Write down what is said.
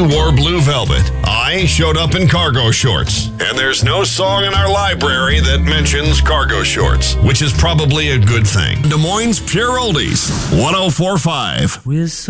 wore blue velvet. I showed up in cargo shorts. And there's no song in our library that mentions cargo shorts, which is probably a good thing. Des Moines Pure Oldies, 104.5.